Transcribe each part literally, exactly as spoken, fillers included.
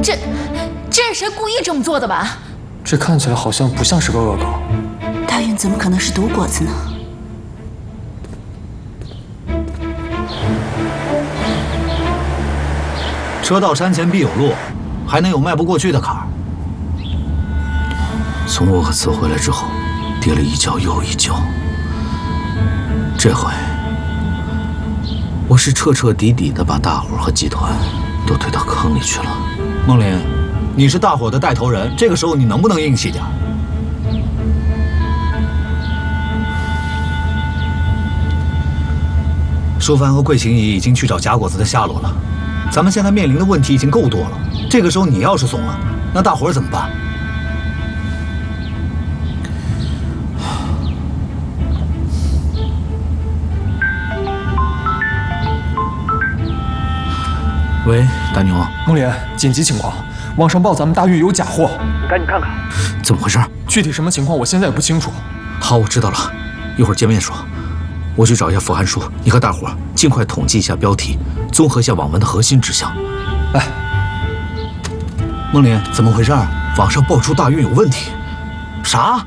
这这是谁故意这么做的吧？ 这看起来好像不像是个恶搞。 大运怎么可能是毒果子呢？ 车到山前必有路，还能有迈不过去的坎儿。从沃克茨回来之后，跌了一跤又一跤。这回，我是彻彻底底的把大伙和集团都推到坑里去了。梦林，你是大伙的带头人，这个时候你能不能硬气点？舒帆和桂琴怡已经去找假果子的下落了。咱们现在面临的问题已经够多了，这个时候你要是怂了，那大伙儿怎么办？喂，大牛， 梦莲，紧急情况，网上报咱们大运有假货， 你赶紧看看， 怎么回事？ 具体什么情况我现在也不清楚。 好，我知道了，一会儿见面说。我去找一下符函书，你和大伙儿尽快统计一下标题，综合一下网文的核心指向。 来， 梦林，怎么回事？网上爆出大运有问题。啥？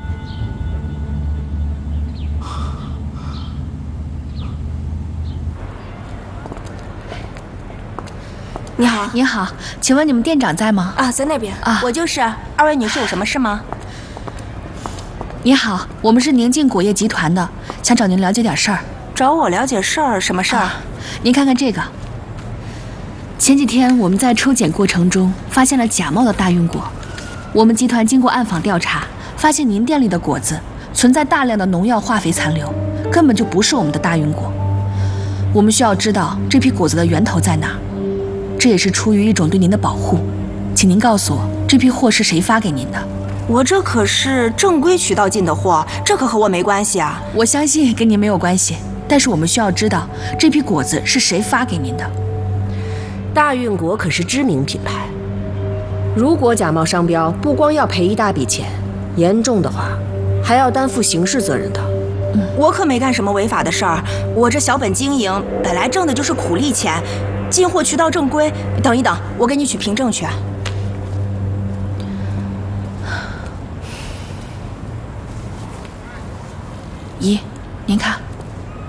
你好， 你好，请问你们店长在吗？ 啊，在那边啊， 我就是。二位女士有什么事吗？ 你好，我们是宁静果业集团的，想找您了解点事儿。 找我了解事儿？什么事儿？ 啊，您看看这个。前几天我们在抽检过程中发现了假冒的大运果，我们集团经过暗访调查，发现您店里的果子存在大量的农药化肥残留，根本就不是我们的大运果。我们需要知道这批果子的源头在哪，这也是出于一种对您的保护，请您告诉我这批货是谁发给您的。 我这可是正规渠道进的货，这可和我没关系啊！ 我相信跟您没有关系，但是我们需要知道这批果子是谁发给您的。 大运果可是知名品牌，如果假冒商标，不光要赔一大笔钱，严重的话还要担负刑事责任的。 嗯，我可没干什么违法的事儿，我这小本经营本来挣的就是苦力钱，进货渠道正规。等一等，我给你取凭证去。 姨，您看。